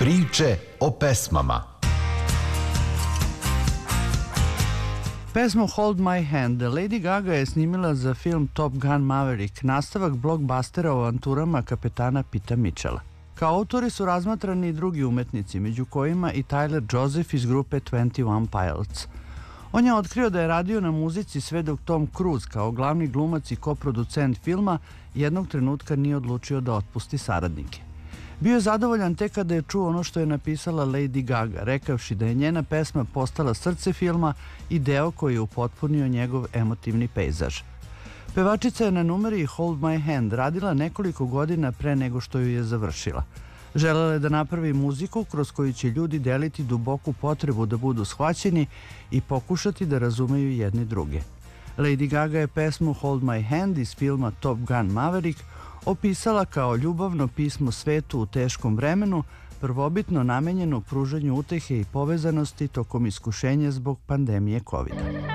Priče o pesmama. Pesmu Hold My Hand Lady Gaga je snimila za film Top Gun Maverick, nastavak blockbustera o avanturama kapetana Pita Mitchella. Kao autori su razmatrani i drugi umetnici, među kojima i Tyler Joseph iz grupe 21 Pilots. On je otkrio da je radio na muzici sve dok Tom Cruise, kao glavni glumac i koproducent filma, jednog trenutka nije odlučio da otpusti saradnike. Bio je zadovoljan tek kada je čuo ono što je napisala Lady Gaga, rekavši da je njena pesma postala srce filma i deo koji je upotpunio njegov emotivni pejzaž. Pevačica je na numeri Hold My Hand radila nekoliko godina pre nego što ju je završila. Želela je da napravi muziku kroz koju će ljudi deliti duboku potrebu da budu shvaćeni i pokušati da razumeju jedni druge. Lady Gaga je pesmu Hold My Hand iz filma Top Gun Maverick opisala kao ljubavno pismo svetu u teškom vremenu, prvobitno namenjeno pružanju utehe i povezanosti tokom iskušenja zbog pandemije COVID-a.